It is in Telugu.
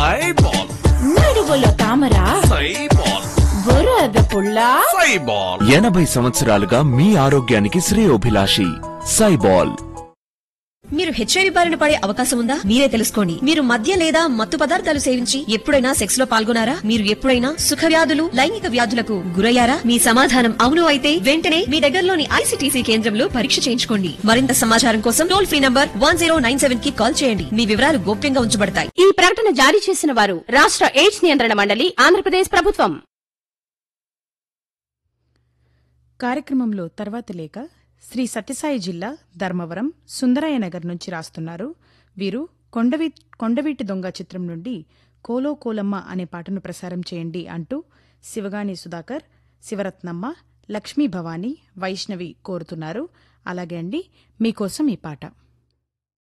సైబాల్ నడువులో తామర సైబాల్ బురద పుల్ల సైబాల్ 80 సంవత్సరాలుగా మీ ఆరోగ్యానికి శ్రేయోభిలాషి సైబాల్. మీరు హెచ్ఐవి బారిన పడే అవకాశం ఉందా? మీరే తెలుసుకోండి. మీరు మద్య లేదా మత్తు పదార్థాలు సేవించి ఎప్పుడైనా సెక్స్ లో పాల్గొనారా? మీరు ఎప్పుడైనా సుఖ వ్యాధులు, లైంగిక వ్యాధులకు గురయ్యారా? మీ సమాధానం అవును అయితే వెంటనే మీ దగ్గరలోని ఐసీటీసీ కేంద్రంలో పరీక్ష చేయించుకోండి. మరింత సమాచారం కోసం టోల్ ఫ్రీ నంబర్ 1097 కి కాల్ చేయండి. మీ వివరాలు గోప్యంగా ఉంచబడతాయి. ఈ ప్రకటన జారీ చేసిన వారు రాష్ట్ర ఎయిడ్స్ నియంత్రణ మండలి, ఆంధ్రప్రదేశ్ ప్రభుత్వం. కార్యక్రమంలో తర్వాత లేక శ్రీ సత్యసాయి జిల్లా ధర్మవరం సుందరయ్య నగర్ నుంచి రాస్తున్నారు. వీరు కొండవీటి దొంగ చిత్రం నుండి కోలో కోలమ్మ అనే పాటను ప్రసారం చేయండి అంటూ శివగాని సుధాకర్, శివరత్నమ్మ, లక్ష్మీ భవానీ, వైష్ణవి కోరుతున్నారు. అలాగే అండి, మీకోసం ఈ పాట.